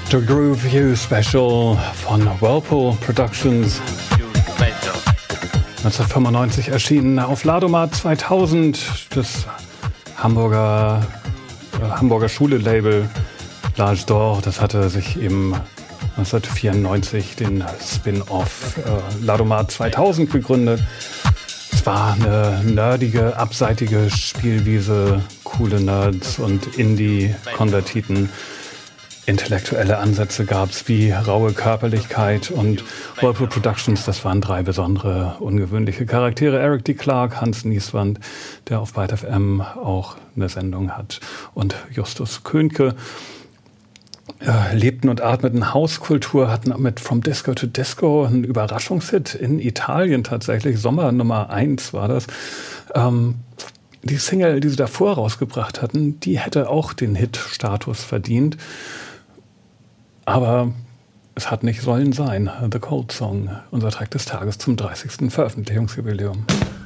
The Groove You Special von Whirlpool Productions. 1995 erschienen auf Ladomat 2000, das Hamburger Schule-Label L'Age d'Or. Das hatte sich eben 1994 den Spin-Off Ladomat 2000 gegründet. Es war eine nerdige, abseitige Spielwiese, coole Nerds und Indie-Konvertiten. Intellektuelle Ansätze gab es wie raue Körperlichkeit, und Whirlpool Productions, das waren drei besondere, ungewöhnliche Charaktere. Eric D. Clark, Hans Nieswand, der auf Byte FM auch eine Sendung hat, und Justus Könke. Lebten und atmeten Hauskultur, hatten mit From Disco to Disco einen Überraschungshit in Italien tatsächlich. Sommer Nummer 1 war das. Die Single, die sie davor rausgebracht hatten, die hätte auch den Hit-Status verdient. Aber es hat nicht sollen sein. The Cold Song, unser Track des Tages zum 30. Veröffentlichungsjubiläum.